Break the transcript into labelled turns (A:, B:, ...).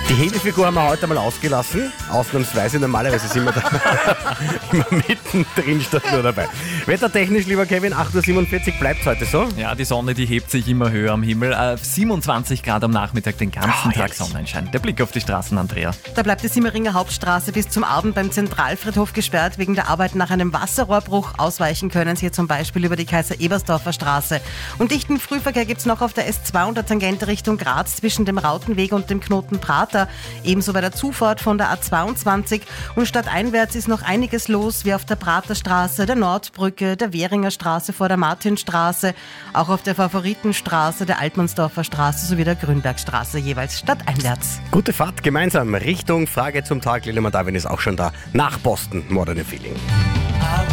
A: Die Hebefigur haben wir heute mal ausgelassen. Ausnahmsweise, normalerweise sind wir da immer mittendrin statt nur dabei. Wettertechnisch, lieber Kevin, 8.47 Uhr bleibt es heute so?
B: Ja, die Sonne, die hebt sich immer höher am Himmel. 27 Grad am Nachmittag, den ganzen Tag
A: herrlich.
B: Sonnenschein. Der Blick auf die Straßen, Andrea.
C: Da bleibt die Simmeringer Hauptstraße bis zum Abend beim Zentralfriedhof gesperrt wegen der Arbeit nach einem Wasserrohrbruch. Ausweichen können Sie hier zum Beispiel über die Kaiser-Ebersdorfer Straße. Und dichten Frühverkehr gibt es noch auf der S2 und der Tangente Richtung Graz zwischen dem Rautenweg und dem Knoten Prater. Ebenso bei der Zufahrt von der A22. Und stadteinwärts ist noch einiges los, wie auf der Praterstraße, der Nordbrücke, der Währinger Straße vor der Martinstraße, auch auf der Favoritenstraße, der Altmannsdorfer Straße sowie der Grünbergstraße, jeweils stadteinwärts.
A: Gute Fahrt gemeinsam Richtung Frage zum Tag. Lili Madavin ist auch schon da. Nach Boston, Modern Feeling.